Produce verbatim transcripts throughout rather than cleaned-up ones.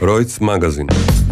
Rojc magazin.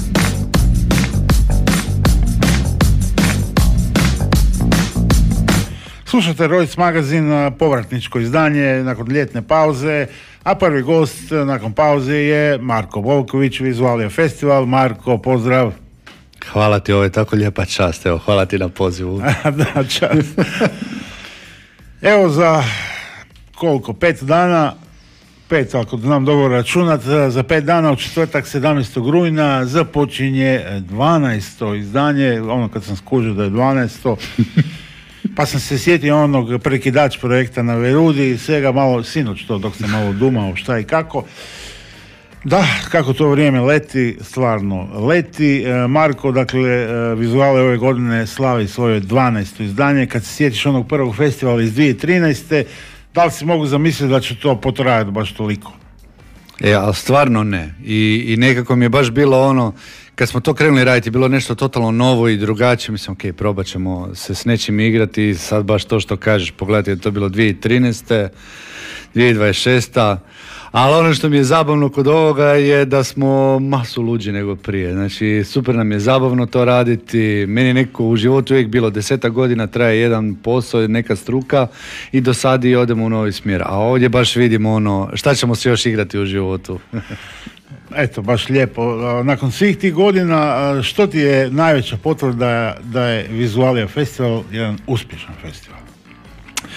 Slušajte Rojc magazin, povratničko izdanje nakon ljetne pauze, a prvi gost nakon pauze je Marko Volković, Vizualija festival. Marko, pozdrav. Hvala ti, ovo je tako lijepa čast, evo, hvala ti na pozivu. Da, čast. Evo za koliko, pet dana, pet ako znam dobro računat, za pet dana u četvrtak sedamnaestog rujna započinje dvanaesto izdanje, ono kad sam skužio da je dvanaesto pa sam se sjetio onog prekidač projekta na Verudi, svega malo, sinoć to dok sam malo dumao šta i kako. Da, kako to vrijeme leti, stvarno leti. Marko, dakle, Vizuale ove godine slavi svoje dvanaesto izdanje. Kad se sjetiš onog prvog festivala iz dvije tisuće trinaeste, da li si mogu zamisliti da će to potrajati baš toliko? E, ali stvarno ne. I, i nekako mi je baš bilo ono, kad smo to krenuli raditi, bilo nešto totalno novo i drugačije, mislim, ok, probat ćemo se s nečim igrati i sad baš to što kažeš, pogledajte, je to bilo dvije tisuće trinaeste, dvije tisuće dvadeset šesta, ali ono što mi je zabavno kod ovoga je da smo masu luđi nego prije. Znači, super nam je zabavno to raditi. Meni je neko u životu uvijek bilo desetak godina, traje jedan posao, neka struka i do sad i odemo u novi smjer. A ovdje baš vidimo ono, šta ćemo se još igrati u životu. Eto, baš lijepo. Nakon svih tih godina, što ti je najveća potvrda da je Vizualija festival jedan uspješan festival?